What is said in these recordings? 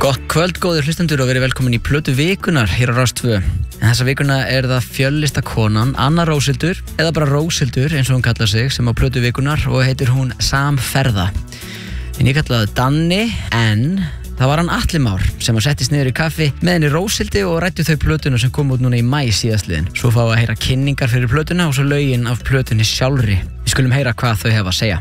Gott kvöld, góðir hlustendur og verið velkomin í Plötu vikunar hér á Rás 2. En þessa vikuna það fjölista konan Anna Róshildur, eða bara Róshildur eins og hún kallar sig, sem á Plötu vikunar og heitir hún Samferða. En ég kallaði Danni, en það var hann Atli Már sem settist niður í kaffi með henni Róshildi og ræddu þau plötuna sem kom út núna í maí síðastliðin. Svo fáum við að heyra kynningar fyrir plötuna og svo lögin af plötunni sjálfri. Við skulum heyra hvað þau hefa að segja.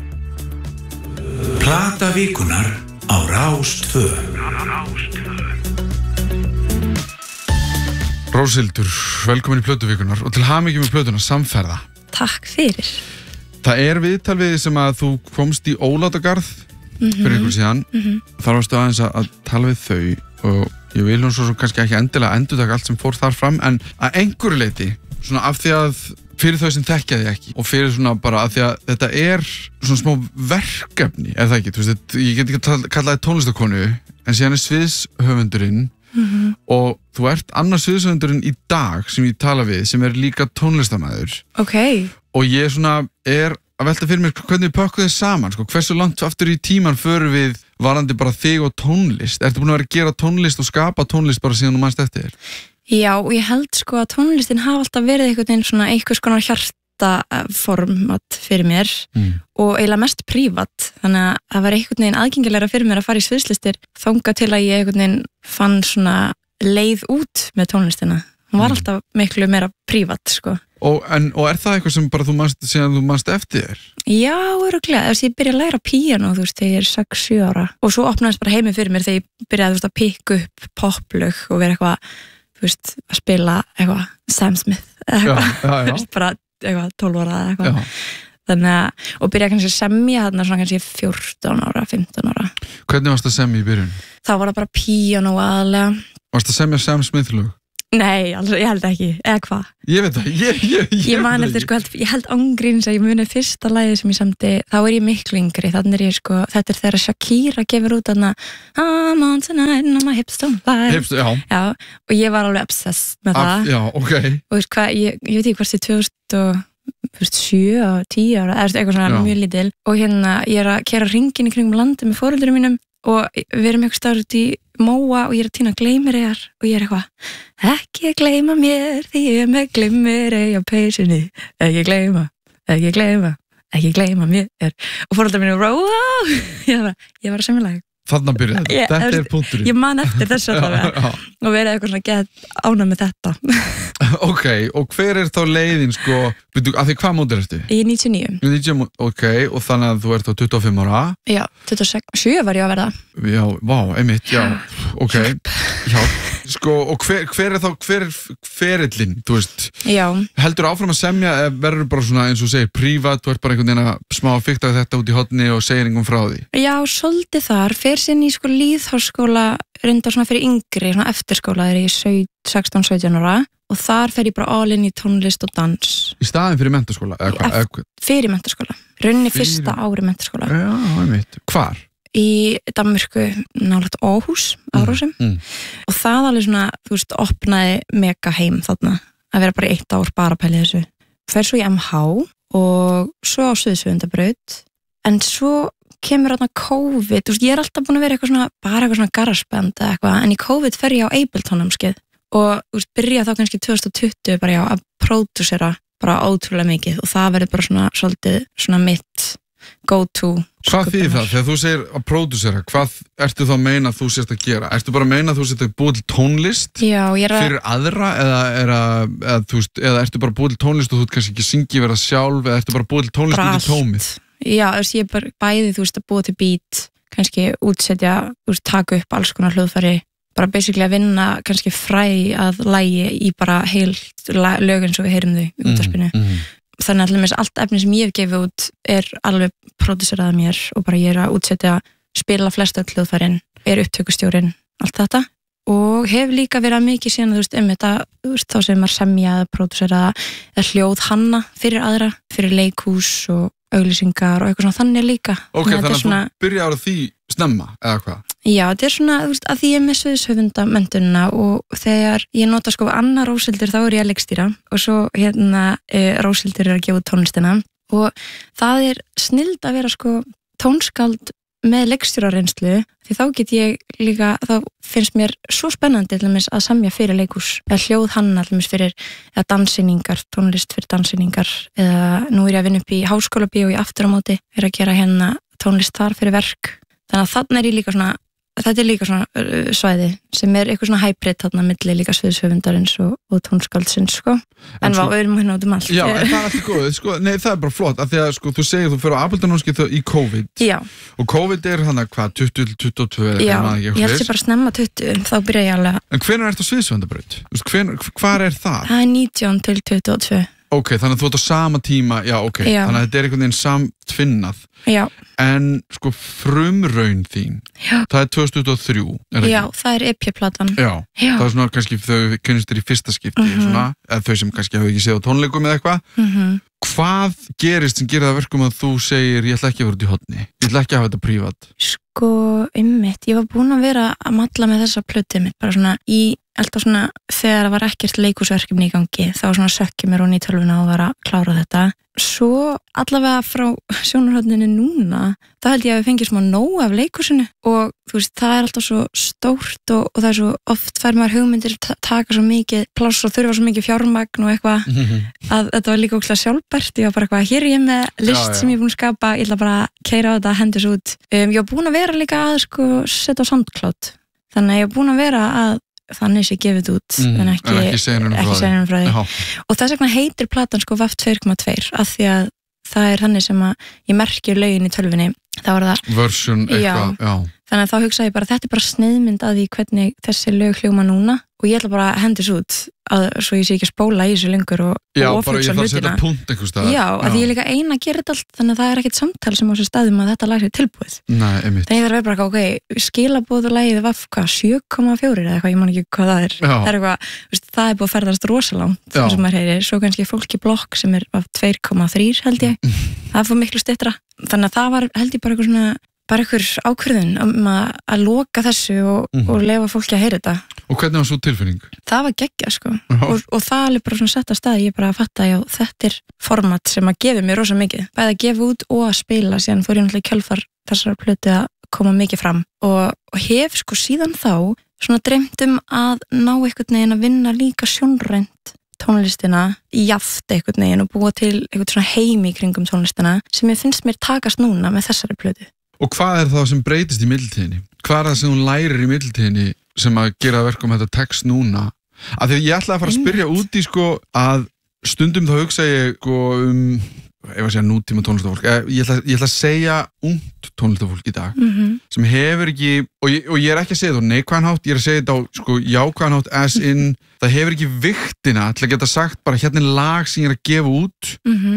Plata vikunar á Rás 2. Róshildur, velkomin í Plötu vikunar og til hamingju með plötuna Samferða. Takk fyrir. Það viðtal við sem að þú komst í Ólátagarð fyrir ykkur síðan. Þar varstu aðeins að tala við þau og ég vil nú svo kannski ekki endilega endurtaka allt sem fór þar fram, en að einhverju leyti, svona af því að fyrir þau sem þekkja þig ekki og fyrir svona bara að því að þetta svona smá verkefni, það ekki, þú veist, ég get ekki kallað þig tónlistakonu, en síðan sviðshöfundurinn og þú ert annars sviðshöfundurinn í dag sem ég tala við, sem líka tónlistamæður. Ok. Og ég svona að velta fyrir mér hvernig við pökkum þið saman, sko, hversu langt aftur í tíman förum við varandi bara þig og tónlist? Ertu búin að vera að gera tónlist og skapa tónlist bara síðan þú manst eftir þér? Já, og ég held sko að tónlistin hafa alltaf verið einhvers konar hjartaformat fyrir mér og eiginlega mest prívat, þannig að það var einhvern veginn aðgengilegra fyrir mér að fara í sviðslistir þangað til að ég einhvern veginn fann svona leið út með tónlistina. Hún var alltaf miklu meira prívat, sko. Og það eitthvað sem bara síðan þú manst eftir þér? Já, örugglega. Ég byrjaði að læra píanó, þú veist, þegar ég 6-7 ára og svo opnaðist bara heiminn fyrir mér þegar ég byrjaði, þú veist, að pikka upp poplög og vera eitthvað, þú veist, að spila eitthvað Sam Smith eitthvað, bara eitthvað 12 ára eða eitthvað. Þannig að, og byrjaði kannski að semja þarna svona kannski 14 ára, 15 ára. Hvernig varst að semja í byrjun? Þá var það bara píanó aðalega. Varst að semja Sam Smith lög? Nei, ég held ekki, eða hvað? Ég veit það, ég man eftir, sko, ég held ángríns að ég muni fyrsta lagið sem ég samdi, þá ég miklu yngri, þannig ég, sko, þetta þegar Shakira gefur út þarna I'm on tonight and my hips don't lie. Já, og ég var alveg obsessed með það. Já, ok. Og veist hvað, ég veit ekki hvort 2007 og 10 ára, eða eitthvað svona mjög lítil, og hérna, ég að keyra hringinn í kringum landið með foreldurum mínum og við erum eitthvað staður út í móa og ég að týna gleymir og ég eitthvað ekki gleyma mér því ég með gleymir á peysunni, ekki gleyma mér og fórhaldar mínu wow! ég var að semja lag. Þannig að byrja þetta punkturinn. Ég man eftir þessu allavega og verið eitthvað svona gett ánægð með þetta. Ok, og hver þá leiðin, sko, af því hvað mótil ertu? Ég 99. Ok, og þannig að þú ert á 25 ára? Já, 26 var ég að verða. Já, vá, einmitt, já, ok, já. Sko, og hver er ferillinn, þú veist? Já. Heldur áfram að semja, verður bara svona eins og segir prívat, þú ert bara einhvern veginn að smá að fikta þetta út í horni og segir einhvern frá því? Já, svolítið þar, fer sinn í sko lýðháskóla, reyndar svona fyrir yngri, svona eftirskóla þegar ég 16-17 ára og þar fer ég bara all in í tónlist og dans. Í staðin fyrir menntaskóla? Fyrir menntaskóla, rauninni fyrsta ári menntaskóla. Já, einmitt. Hvar? Í Danmörku, nálægt Aarhus, Árósum og það alveg svona, þú veist, opnaði mega heim þarna, að vera bara 1 ár bara að pæla þessu. Fer svo í MH og svo á Suðursuðundabraut, en svo kemur þarna COVID, þú veist, ég alltaf búin að vera bara eitthvað svona garasband eða eitthvað, en í COVID fer ég á Ableton-námskeið og þú veist, byrja þá kannski 2020 bara já, að pródúsera bara ótrúlega mikið og það verður bara svona svolítið svona mitt go-to. Hvað þýðir það? Þegar þú segir að pródúsera, hvað ertu þá að meina að þú sést að gera? Ertu bara að meina að þú sést að búið til tónlist fyrir aðra eða ertu bara búið til tónlist og þú ert kannski ekki syngið verða sjálf eða ertu bara búið til tónlist út í tómið? Já, ég er bara bæði, þú veist, að búið til beat, kannski útsetja, taka upp alls konar hljóðfæri, bara basically að vinna kannski fræ að lagi í bara heilt lögin svo við heyrum þau í útvarpinu. Þannig að allt efni sem ég hef gefið út alveg pródúserað af mér og bara ég að útsetja, spila flest öll hljóðfærin, upptökustjórinn, allt þetta og hef líka verið mikið síðan, þú veist, þetta, þú veist, þá sem maður semja eða pródúsera eða hljóð hanna fyrir aðra, fyrir leikhús og auglýsingar og eitthvað svona þannig líka. Ok, þannig að þú byrja ára því snemma, eða hvað? Já, þetta svona, þú veist, að því ég er með sviðshöfundamenntunina og þegar ég nota sko Anna Róshildur, þá ég að leikstýra og svo Róshildur að gefa út tónlistina og það snilld að vera sko tónskáld með leikstjórareynslu því þá get ég líka, þá finnst mér svo spennandi til dæmis að semja fyrir leikhús eða hljóðhanna til dæmis fyrir eða danssýningar, tónlist fyrir danssýningar eða nú ég að vinna upp í háskólabíó í Afturamóti, að gera hérna tónlist þar fyrir verk, þannig að þarna ég líka svona þetta líka svona svæði sem eitthvað svona hybrid þarna milli líka sviðshöfundarins og tónskáldsins sko. En við erum hérna út allt. Já, en það alltaf góð, sko, nei það bara flott af því að sko, þú segir þú fyrir á Abeldanámskeið í COVID. Já. Og COVID hana hvað, 20-22 eða já, ég held sér bara snemma 20, þá byrja ég alveg. En hvenær ertu á sviðshöfundabraut? Hvar það? Það 19 til 22. Ok, þannig að þú ert á sama tíma, já, ok, já. Þannig að þetta einhvern veginn samtvinnað. Já. En sko frumraun þín, já. Það 2023, Já, það EP-platan. Já, það svona kannski þau kynnist þér í fyrsta skipti, svona, eða þau sem kannski hafa ekki séð á tónleikum eða eitthvað. Hvað gerist sem gerir það verkum að þú segir ég ætla ekki að vera út í horni, ég ætla ekki að hafa þetta prívat? Sko, einmitt, ég var búin að vera að malla með þessa plötu mitt, bara svona alltaf svona þegar það var ekkert leikhúsverkefni í gangi þá svona sökki mér hún í tölvuna og var að klára þetta svo allavega frá sjónarhorninu núna þá held ég að við fengið smá nóg af leikhúsinu og þú veist það alltaf svo stórt og það svo oft fær maður hugmyndir taka svo mikið pláss og þurfa svo mikið fjármagn og eitthvað að þetta var líka ógeðslega sjálfbært ég var bara eitthvað hér er ég með list sem ég er búin að skapa ég ætla bara að keyra á þetta hendis út ég var búin að vera líka að sko setja á SoundCloud þannig að ég var búin að vera að þannig sé gefið út en ekki segja frá því og þess vegna heitir platan sko VAF 2.2 af því að það er þannig sem að ég merki lögin í tölvunni þá er það version eitthvað, já þannig að þá hugsa ég bara þetta er bara sneiðmynd að því hvernig þessi lög hljóma núna og ég ætla bara að hendis út að svo ég sé ekki að spóla í þessu lengur og oflugsa hlutina já, að ég er líka eina að gera þetta allt þannig að það er ekkert samtal sem á sér staðum að þetta lag er tilbúið þannig að ég þarf að vera bara ok, skilaboð og lagið var 7,4 eða eitthvað, ég man ekki hvað það er það er eitthvað, það er búið að ferðast rosalangt þar sem maður heyrir, svo kannski fólk í blokk sem er 2,3 held ég það fór miklu styttra, þannig að það var held ég bara eitthvað svona bara einhver ákvörðun að loka þessu og lefa fólki að heyra þetta. Og hvernig var svo tilfinning? Það var geggjað sko og það alveg bara svona sett að stað ég bara að fatta já þetta er format sem að gefa mér rosa mikið. Bæði að gefa út og að spila síðan fór ég náttúrulega í kjölfar þessar plötu að koma mikið fram og hef sko síðan þá svona dreymt að ná einhvern veginn að vinna líka sjónrænt tónlistina jaft einhvern veginn og búa til einhvern svona heimi í kringum tónlistina sem ég finnst mér takast núna með þessari plötu. Og hvað er það sem breytist í millitíðinni? Hvað er það sem hún lærir í millitíðinni sem að gera verkum þetta text núna? Af því ég ætlaði að fara að spyrja út í sko að stundum þá hugsa ég sko ef að segja nútíma tónlistafólk ég ætla að segja ungt tónlistafólk í dag sem hefur ekki og ég er ekki að segja þetta á neikvæðan hátt ég er að segja þetta á sko jákvæðan hátt as in það hefur ekki viktina til að geta sagt bara hérna er lag sem ég er að gefa út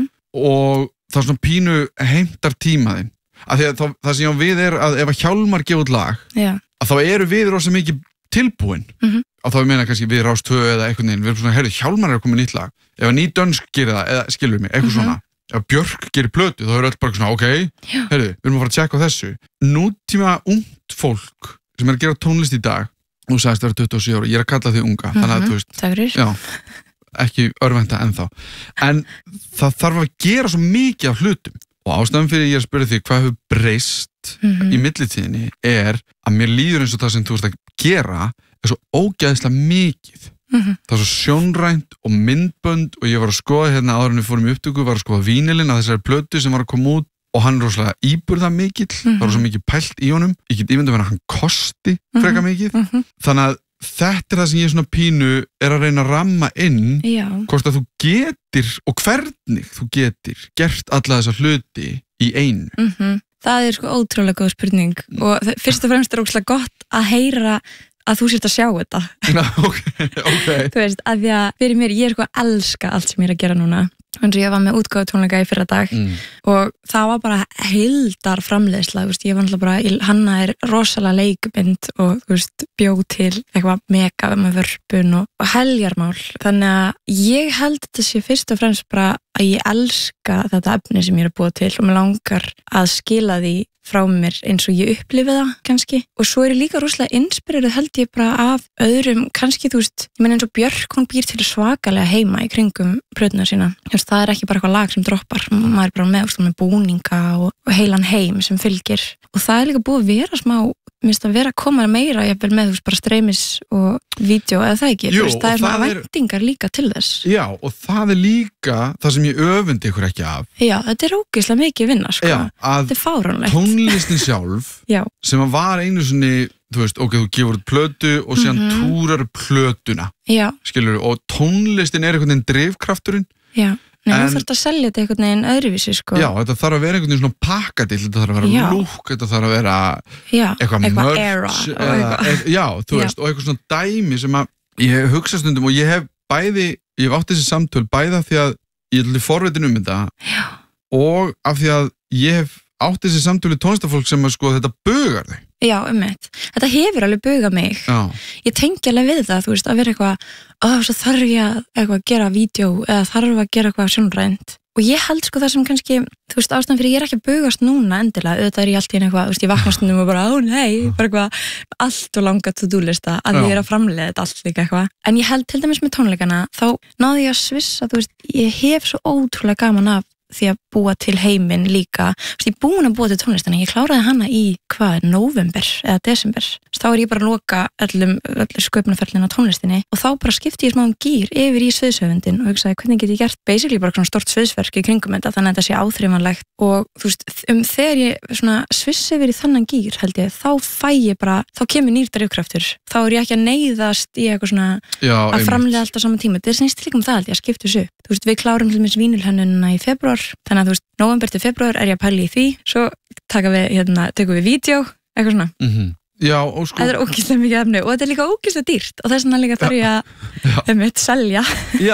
og það svona pínu heimtar tímaðinn af því að það sem ég á við er að ef að Hjálmar gefa út lag að þá eru við rosa mikið tilbúin og þá meina kannski við Rás 2 eða eitthvað neinn við erum svona, heyrðu, Hjálmar er að koma nýtt lag ef að Ný Dönsk gerir það, eða skilur mig, eitthvað svona ef Björk gerir plötu, þá eru öll bara svona ok, heyrðu, við erum að fara að tjekka á þessu nútíma ungt fólk sem er að gera tónlist í dag þú sagðist að vera 27 ára, ég er að kalla þig unga þannig að þú veist, já, ekki örvænta ennþá en það þarf að gera svo mikið af hlutum og ástæðan fyrir ég að spyrja því hvað hefur breyst í millitíðinni er að mér líður eins og það sem þú ert að gera er svo ógeðslega mikið það er svo sjónrænt og myndbönd og ég var að skoða hérna áður en við fórum í upptöku var að skoða vínilinn að þessari plötu sem var að koma út og hann er rosalega íburða mikill það er svo mikið pælt í honum ég get ímyndað að hann kosti freka mikið þannig að þetta er það sem ég svona pínu er að reyna að ramma inn hvort að þú getir og hvernig þú getir gert alla þessa hluti í einu Það er sko ótrúlega góð spurning og fyrst og fremst er ótrúlega gott að heyra að þú sért að sjá þetta okay. Þú veist, að því að fyrir mér, ég er sko að elska allt sem ég er að gera núna eins og ég var með útgáfutónleika í fyrra dag og það var bara heildar framleiðsla, þú veist, ég var náttúrulega bara Hanna er rosalega leikmynd og þú veist, bjó til eitthvað mega með vörpun og heljarmál þannig að ég held þetta sé fyrst og fremst bara að ég elska þetta efni sem ég er að búa til og mér langar að skila því frá mér eins og ég upplifi það kannski og svo er ég líka rosalega inspireruð held ég bara af öðrum kannski þú veist, ég menn eins og Björk hún býr til svakalega heima í kringum plötuna sína, það ekki bara eitthvað lag sem droppar, maður bara með búninga og heilan heim sem fylgir og það líka búið að vera smá minnst að vera að koma meira jafnvel með bara streymis og vídeo eða það ekki, það er svona væntingar líka til þess. Já, og það líka það sem ég öfundi ykkur ekki af. Já, þetta er ógeðslega mikið vinna, sko. Já, þetta er fáránlegt. Tónlistin sjálf sem var einu sinni, þú veist, þú gefur út plötu og síðan túrar plötuna. Já. Skilurðu, og tónlistin er einhvern veginn drifkrafturinn. Já. Nei, þú þarft að selja þetta einhvern veginn öðruvísi, sko. Já, þetta þarf að vera einhvern veginn svona pakkadill, þetta þarf að vera lúk, þetta þarf að vera eitthvað merch, já, þú veist, og eitthvað svona dæmi sem að ég hugsa stundum og ég hef átt þessi samtöl bæða því að ég er forvitin þetta og af því að ég hef átt þessi samtöl í tónlistafólk sem að sko þetta bugar þig. Já, þetta hefur alveg bugað mig. Já. Ég tengi alveg við það, þú veist, að vera eitthvað, svo þarf ég að gera vídeo eða þarf að gera eitthvað sjónrænt. Og ég held sko það sem kannski, þú veist, ástæðan fyrir ég er ekki að bugast núna endilega, auðvitað er ég alltaf eitthvað, þú veist, ég vakna stundum og bara, bara eitthvað, allt og langa to-do-lista, að ég er að framleiða þetta allt líka eitthvað. En ég held til dæmis með tónleikana, þá náði ég að svissa, þú veist, ég hef svo ótrúlega gaman af því að búa til heiminn líka. Ég er búin að búa til tónlistina, ég kláraði hana í nóvember eða desember. Þá er ég bara að loka öllum sköpunarferlinu á tónlistinni og þá bara skipti ég smá gír yfir í sviðshöfundin og hugsaði hvernig get ég gert basically bara svona stort sviðsverk í kringum þetta þannig að þetta sé áþreifanlegt og þú veist, þegar ég svona sviss yfir í þannan gír held ég, þá fæ ég bara, þá kemur nýr drifkraftur. Þá er ég ekki að neyðast í eitthvað svona að framleiða alltaf saman tíma. Það snýst líka það held ég að skipta þessu upp. Þú veist, við klárum til dæmis vínilhönnunina í febrúar, þannig að þú veist, nóvember til febrúar er ég að pæla í því, svo tökum við vídeo, eitthvað svona. Já, og sko... Það er ógeðslega mikið efni og þetta er líka ógeðslega dýrt og þess vegna líka þarf ég að selja. Já,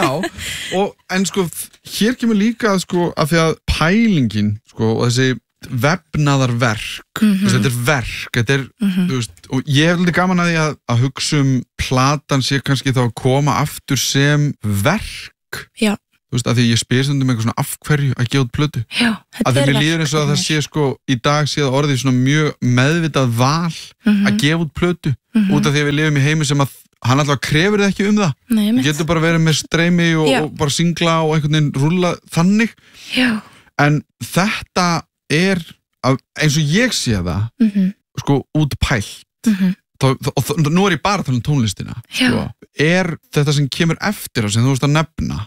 en sko, hér kemur líka sko, að því að pælingin sko, og þessi vefnaðarverk, þetta er verk, þetta er, þú veist, og ég hef litið gaman að því að hugsa platan sé kannski þá að koma aftur sem verk. Já. Þú veist, að því ég spyr stundum eitthvað svona af hverju að gefa út plötu. Já, þetta er verk. Að því mér líður eins og að það sé sko, í dag sé það orðið svona mjög meðvitað val að gefa út plötu út af því að við lifum í heimi sem að hann alltaf krefur það ekki það. Nei, ég getur bara verið með streymi og bara singla og einhvern veginn rúlla þannig. Já. En þetta er, eins og ég sé það, sko, útpælt. Og nú er ég bara að tala um tónlistina sko. Er þetta sem kemur eftir á sem þú veist að nefna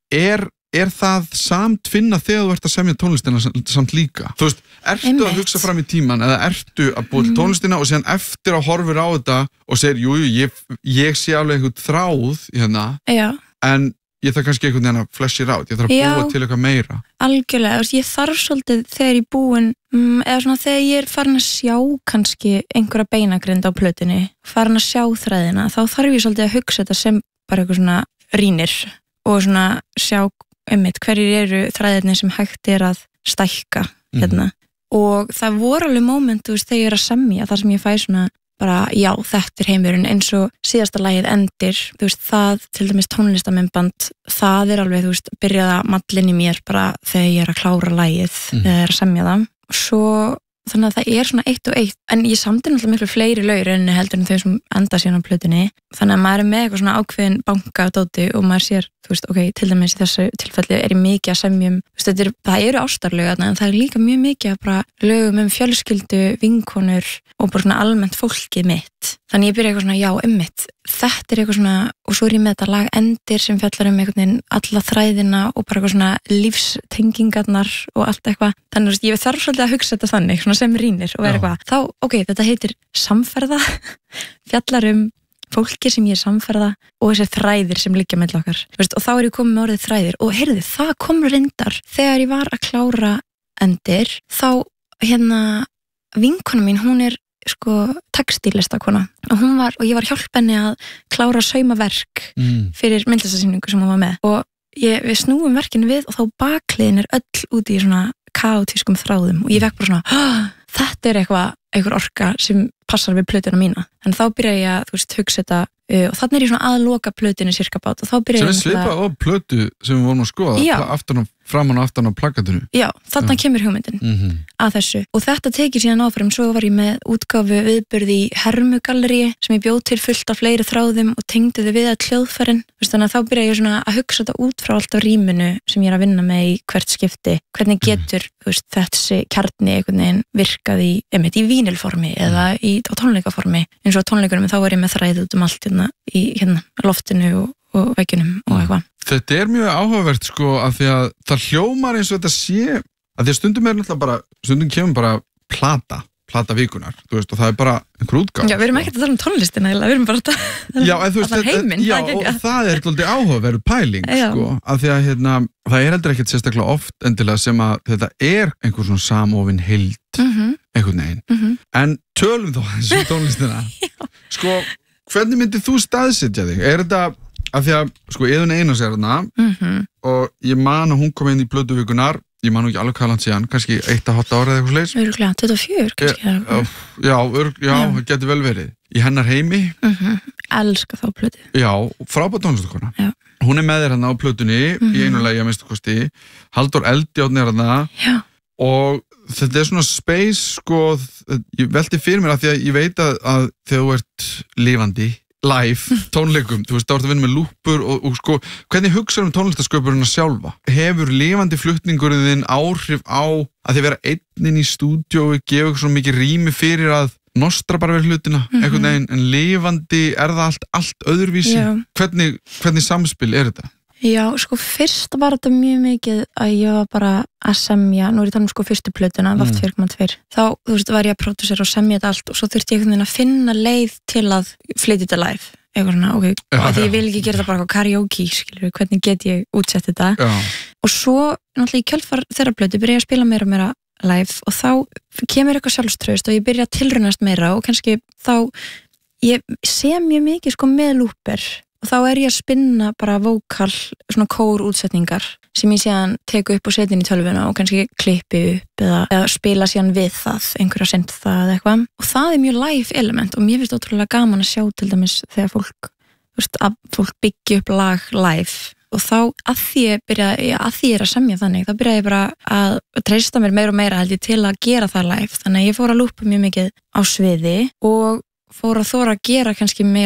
er það samtvinna þegar þú ert að semja tónlistina samt líka þú veist, ertu að hugsa fram í tíman eða ertu að búa til tónlistina og síðan eftir að horfir á þetta og segir, ég sé alveg einhvern þráð hérna, en ég þarf kannski einhvern veginn að flesja ráð, ég þarf að búa til eitthvað meira. Algjörlega, ég þarf svolítið þegar ég búin, eða svona þegar ég er farin að sjá kannski einhverja beinagrind á plötunni, farin að sjá þræðina, þá þarf ég svolítið að hugsa þetta sem bara eitthvað svona rýnir og svona sjá hverjir eru þræðirni sem hægt er að stækka hérna. Og það voru alveg moment, þú veist, þegar ég er að semja, þar sem ég fæ svona bara, já, þetta er heimurinn eins og síðasta lagið Endir, þú veist, það til dæmis tónlistamemband, það er alveg, þú veist, byrjaða mallinn í mér bara þegar ég er að klára lagið eða er að semja það, svo þannig að það er svona eitt og eitt, en ég samdi náttúrulega miklu fleiri lög en heldur en þau sem enda síðan á plötunni, þannig að maður er með eitthvað svona ákveðin banka á dóti og maður sér, þú veist, ok, til dæmis í þessu tilfelli er ég mikið að semjum, þú veist, það eru ástarlög en það er líka mjög mikið að bara lögum fjölskyldu, vinkonur og bara svona almennt fólkið mitt, þannig ég byrja eitthvað svona, já, einmitt, þetta er eitthvað svona, og svo er ég með þetta lag Endir sem fjallar einhvern veginn alla þræðina og bara eitthvað svona lífstengingarnar og allt eitthvað, þannig að ég þarf svolítið að hugsa þetta þannig, svona sem rýnir og vera eitthvað, þá, ok, þetta heitir samferða, fjallar fólki sem ég er samferða og þessi þræðir sem liggja með okkar, veist, og þá er ég komið með orðið þræðir og heyrðu, það kom reyndar þegar ég var að klára Endir, þá vinkona mín, hún er sko textílistakona og ég var hjálp henni að klára saumaverk fyrir myndlistarsýningu sem hún var með og við snúum verkinu við og þá bakliðin er öll úti í svona kaotískum þráðum og ég vekk bara svona, þetta er einhver orka sem passar við plötuna mína, en þá byrja ég að, þú veist, hugsa þetta og þannig er ég svona að loka plötinu cirka bát og þá byrja ég sem við svipa á plötu sem við vorum að skoða aftan á framan og aftan á plakatinu. Já, þarna kemur hugmyndin að þessu og þetta tekið síðan áfram, svo var ég með útgáfu viðburði í Hermugalleríi sem ég bjóð til fullt af fleiri þráðum og tengdi þau við að hljóðfærin, þannig að þá byrja ég svona að hugsa þetta út frá alltaf rýminu sem ég er að vinna með í hvert skipti, hvernig getur þessi kjarni einhvern veginn virkað í vínilformi eða á tónleikaformi, eins og á tónleikunum þá var ég með þræði út allt í loftinu og veggjunum og eitthvað. Þetta er mjög áhugavert sko af því að það hljómar eins og þetta sé að því að stundum kemur bara plata vikunar, þú veist, og það er bara einhver útgáfa. Já, við erum ekkert að tala tónlistina, við erum bara að tala heiminn. Já, og það er svolítið áhugaverð pæling, sko, af því að það er heldur ekkert sérstaklega oft endilega sem að þetta er einhver svona samofin heild, einhvern veginn. En tölum þó þessu tónlistina. Sko, hvernig myndir þú staðsetja þig? Er þetta af því að, sko, Iðunn Einars er þarna og ég man að hún kom inn í Plötuvikunar, ég man ekki alveg hvað langt síðan, kannski 1,5 ára eða eitthvað sleiðis. Örugglega 24 kannski. Já, það getur vel verið. Í hennar heimi. Elska þá plötu. Já, frábært tónlistakona. Hún er með þér hérna á plötunni, í einu lagi að minnsta kosti. Halldór Eldjárn er þarna. Já. Og þetta er svona space, sko, ég velti fyrir mér að því að ég veit að þegar þú ert lifandi, live, tónleikum, þú veist, þá ertu að vinna með lúpur og sko, hvernig hugsaðu tónlistasköpurina sjálfa? Hefur lifandi flutningurinn þinn áhrif á að þið vera einn í stúdíói, gefa svo mikið rými fyrir að nostra bara verið hlutina, einhvern veginn, en lifandi er það allt öðruvísi? Hvernig samspil er þetta? Já, sko, fyrst var þetta mjög mikið að ég var bara að semja, nú er ég talað sko fyrstu plötuna, Vaft 4,2, þá, þú veist, var ég að pródúsera og semja þetta allt og svo þurfti ég einhvern veginn að finna leið til að flytja þetta live, eitthvað svona, ok, því ég vil ekki gera þetta bara karaoke, skilur, hvernig get ég útsett þetta, og svo, náttúrulega í kjölfar þeirra plötu, byrja ég að spila meira og meira live og þá kemur eitthvað sjálfstraust og ég byrja að tilraunast meira og kannski þá, ég sem mjög mikið sko með lúper og þá er ég að spinna bara vókal, svona kórútsetningar sem ég síðan teku upp og setja inn í tölvuna og kannski klippi upp eða spila síðan við það, einhverja sent það eða eitthvað. Og það er mjög live element og mér finnst ótrúlega gaman að sjá til dæmis þegar fólk byggja upp lag live og þá að því ég er að semja þannig, þá byrja ég bara að treysta mér meira og meira held ég til að gera það live. Þannig að ég fór að lúpa mjög mikið á sviði og fór að þóra að gera kannski meira